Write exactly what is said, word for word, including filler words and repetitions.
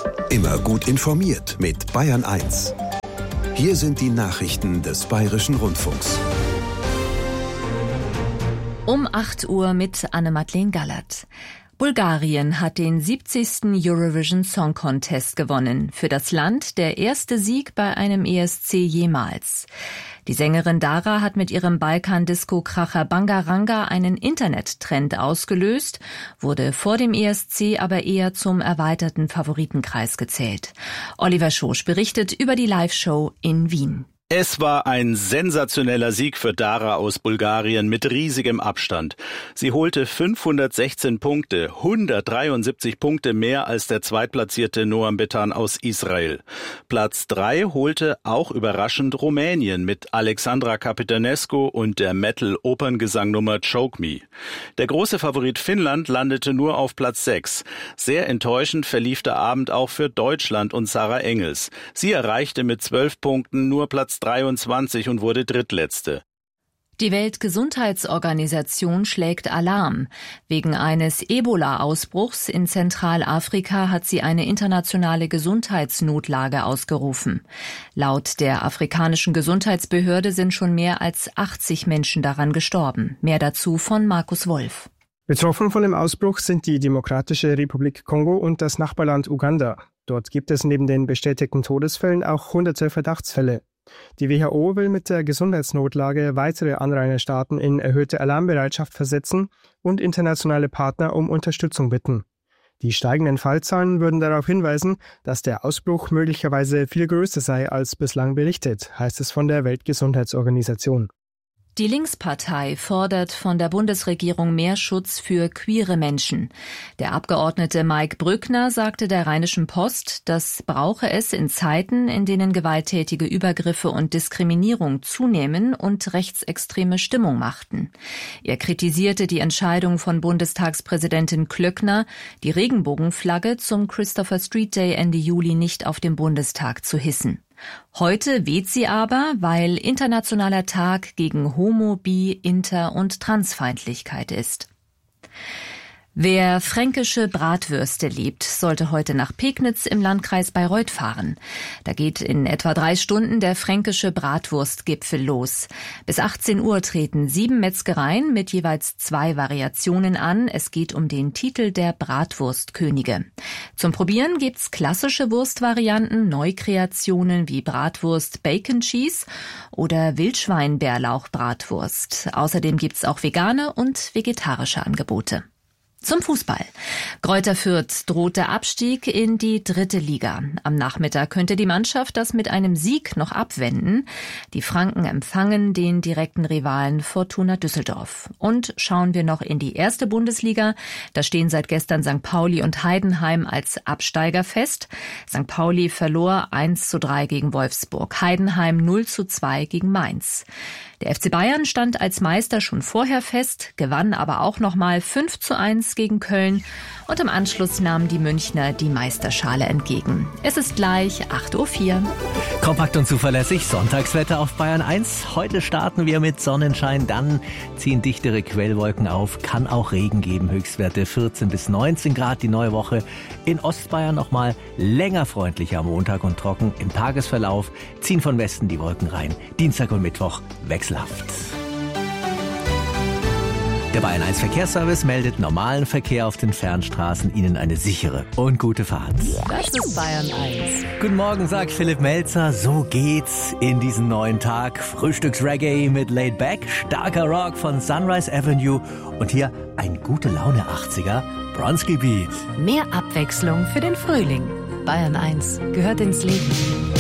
Immer gut informiert mit Bayern eins. Hier sind die Nachrichten des Bayerischen Rundfunks. Um acht Uhr mit Anne-Madeleine Gallert. Bulgarien hat den siebzigsten Eurovision Song Contest gewonnen. Für das Land der erste Sieg bei einem E S C jemals. Die Sängerin Dara hat mit ihrem Balkan-Disco-Kracher Bangaranga einen Internettrend ausgelöst, wurde vor dem E S C aber eher zum erweiterten Favoritenkreis gezählt. Oliver Schosch berichtet über die Live-Show in Wien. Es war ein sensationeller Sieg für Dara aus Bulgarien mit riesigem Abstand. Sie holte fünfhundertsechzehn Punkte, hundertdreiundsiebzig Punkte mehr als der zweitplatzierte Noam Betan aus Israel. Platz drei holte auch überraschend Rumänien mit Alexandra Capitanescu und der Metal-Operngesangnummer Choke Me. Der große Favorit Finnland landete nur auf Platz sechs. Sehr enttäuschend verlief der Abend auch für Deutschland und Sarah Engels. Sie erreichte mit zwölf Punkten nur Platz dreiundzwanzig und wurde drittletzte. Die Weltgesundheitsorganisation schlägt Alarm. Wegen eines Ebola-Ausbruchs in Zentralafrika hat sie eine internationale Gesundheitsnotlage ausgerufen. Laut der afrikanischen Gesundheitsbehörde sind schon mehr als achtzig Menschen daran gestorben. Mehr dazu von Markus Wolf. Betroffen von dem Ausbruch sind die Demokratische Republik Kongo und das Nachbarland Uganda. Dort gibt es neben den bestätigten Todesfällen auch hunderte Verdachtsfälle. Die W H O will mit der Gesundheitsnotlage weitere Anrainerstaaten in erhöhte Alarmbereitschaft versetzen und internationale Partner um Unterstützung bitten. Die steigenden Fallzahlen würden darauf hinweisen, dass der Ausbruch möglicherweise viel größer sei als bislang berichtet, heißt es von der Weltgesundheitsorganisation. Die Linkspartei fordert von der Bundesregierung mehr Schutz für queere Menschen. Der Abgeordnete Mike Brückner sagte der Rheinischen Post, das brauche es in Zeiten, in denen gewalttätige Übergriffe und Diskriminierung zunehmen und rechtsextreme Stimmung machten. Er kritisierte die Entscheidung von Bundestagspräsidentin Klöckner, die Regenbogenflagge zum Christopher Street Day Ende Juli nicht auf dem Bundestag zu hissen. Heute weht sie aber, weil Internationaler Tag gegen Homo-, Bi-, Inter- und Transfeindlichkeit ist. Wer fränkische Bratwürste liebt, sollte heute nach Pegnitz im Landkreis Bayreuth fahren. Da geht in etwa drei Stunden der fränkische Bratwurstgipfel los. Bis achtzehn Uhr treten sieben Metzgereien mit jeweils zwei Variationen an. Es geht um den Titel der Bratwurstkönige. Zum Probieren gibt's klassische Wurstvarianten, Neukreationen wie Bratwurst Bacon Cheese oder Wildschwein-Bärlauch-Bratwurst. Außerdem gibt's auch vegane und vegetarische Angebote. Zum Fußball. Greuther Fürth droht der Abstieg in die dritte Liga. Am Nachmittag könnte die Mannschaft das mit einem Sieg noch abwenden. Die Franken empfangen den direkten Rivalen Fortuna Düsseldorf. Und schauen wir noch in die erste Bundesliga. Da stehen seit gestern Sankt Pauli und Heidenheim als Absteiger fest. Sankt Pauli verlor eins zu drei gegen Wolfsburg, Heidenheim null zu zwei gegen Mainz. Der F C Bayern stand als Meister schon vorher fest, gewann aber auch nochmal fünf zu eins gegen Köln und im Anschluss nahmen die Münchner die Meisterschale entgegen. Es ist gleich acht Uhr vier. Kompakt und zuverlässig, Sonntagswetter auf Bayern eins. Heute starten wir mit Sonnenschein, dann ziehen dichtere Quellwolken auf, kann auch Regen geben, Höchstwerte vierzehn bis neunzehn Grad die neue Woche. In Ostbayern nochmal länger freundlicher am Montag und trocken. Im Tagesverlauf ziehen von Westen die Wolken rein. Dienstag und Mittwoch wechselhaft. Der Bayern eins Verkehrsservice meldet normalen Verkehr auf den Fernstraßen. Ihnen eine sichere und gute Fahrt. Das ist Bayern eins. Guten Morgen, sagt Philipp Melzer. So geht's in diesen neuen Tag. Frühstücksreggae mit Laid Back, starker Rock von Sunrise Avenue und hier ein gute Laune achtziger Bronski Beat. Mehr Abwechslung für den Frühling. Bayern eins gehört ins Leben.